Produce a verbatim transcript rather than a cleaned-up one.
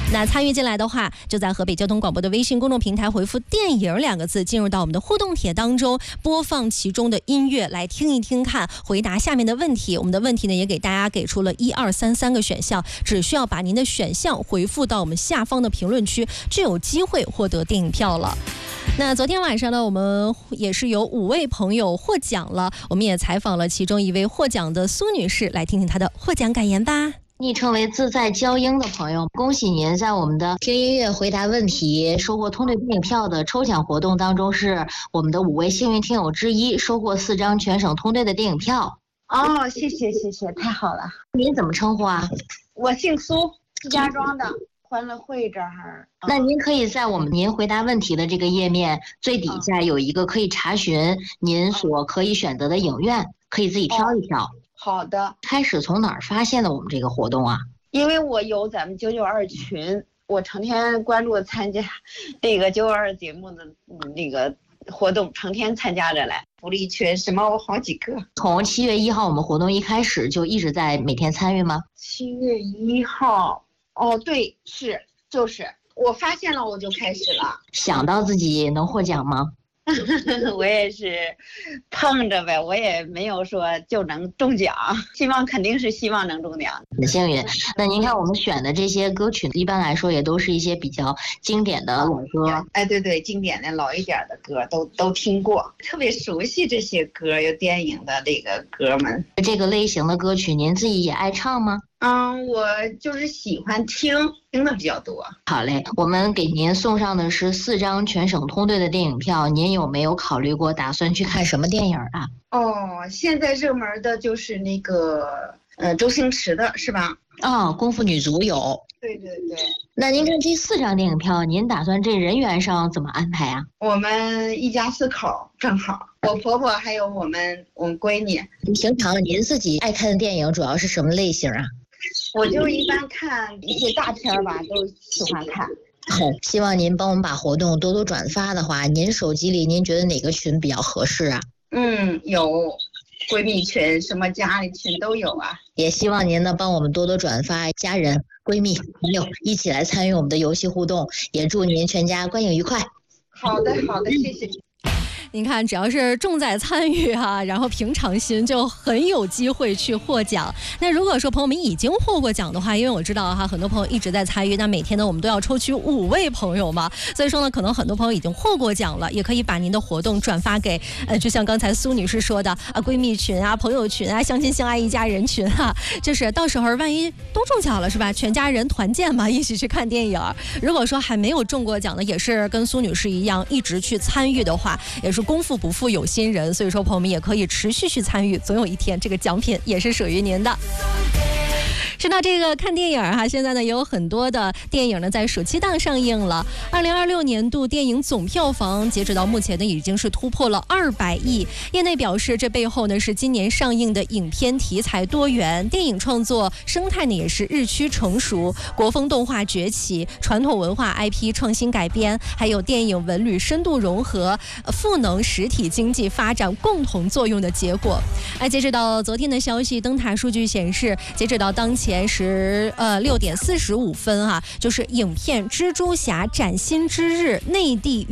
那参与进来的话，就在河北交通广播的微信公众平台回复电影两个字，进入到我们的互动帖当中，播放其中的音乐来听一听看，回答下面的问题。我们的问题呢也给大家给出了一二三三个选项，只需要把您的选项回复到我们下方的评论区，就有机会获得电影票了。那昨天晚上呢，我们也是有五位朋友获奖了，我们也采访了其中一位获奖的苏女士，来听听她的获奖感言吧。 昵称为自在娇婴的朋友，恭喜您在我们的听音乐回答问题收获通兑电影票的抽奖活动当中，是我们的五位幸运听友之一，收获四张全省通兑的电影票。 哦，谢谢谢谢，太好了。 您怎么称呼啊？ 我姓苏，石家庄的欢乐会这儿。 那您可以在我们您回答问题的这个页面最底下有一个可以查询您所可以选择的影院，可以自己挑一挑。 好的。 开始从哪儿发现的我们这个活动啊？ 因为我有咱们九九二群，我成天关注参加这个九九二节目的那个活动，成天参加着来。福利群什么我好几个。 从七月一号我们活动一开始就一直在每天参与吗？ 七月一号，哦对，是就是我发现了我就开始了。 想到自己能获奖吗？ 我也是碰着呗，我也没有说就能中奖，希望肯定是希望能中奖。 很幸运。那您看我们选的这些歌曲，一般来说也都是一些比较经典的老歌。 哎，对对，经典的老一点的歌都都听过，特别熟悉这些歌，有电影的这个歌们。 这个类型的歌曲，您自己也爱唱吗？ 嗯，我就是喜欢听，听的比较多。 好嘞，我们给您送上的是四张全省通兑的电影票，您有没有考虑过打算去看什么电影啊？ 哦，现在热门的就是那个呃周星驰的是吧？ 哦，功夫女足有。 对对对。 那您看这四张电影票，您打算这人员上怎么安排啊？ 我们一家四口正好，我婆婆还有我们我们闺女。 平常您自己爱看的电影主要是什么类型啊？ 我就一般看一些大片吧，都喜欢看。 好，希望您帮我们把活动多多转发的话，您手机里您觉得哪个群比较合适啊？ 嗯，有闺蜜群、什么家里群都有啊。 也希望您呢帮我们多多转发，家人、闺蜜、朋友一起来参与我们的游戏互动，也祝您全家观影愉快。 好的，好的，谢谢。 您看，只要是重在参与哈、啊，然后平常心，就很有机会去获奖。那如果说朋友们已经获过奖的话，因为我知道哈，很多朋友一直在参与，那每天呢我们都要抽取五位朋友嘛，所以说呢，可能很多朋友已经获过奖了，也可以把您的活动转发给呃，就像刚才苏女士说的啊，闺蜜群啊、朋友群啊、相亲相爱一家人群啊，就是到时候万一都中奖了是吧？全家人团建嘛，一起去看电影。如果说还没有中过奖的，也是跟苏女士一样一直去参与的话，也是功夫不负有心人，所以说朋友们也可以持续去参与，总有一天这个奖品也是属于您的。说到这个看电影哈，现在呢也有很多的电影呢在暑期档上映了。二零二六年度电影总票房截止到目前呢已经是突破了二百亿。业内表示，这背后呢是今年上映的影片题材多元，电影创作生态呢也是日趋成熟，国风动画崛起，传统文化 I P 创新改编，还有电影文旅深度融合，赋能实体经济发展共同作用的结果。哎，截止到昨天的消息，灯塔数据显示，截止到当前时呃六点四十五分哈、啊，就是影片《蜘蛛侠：崭新之日》内地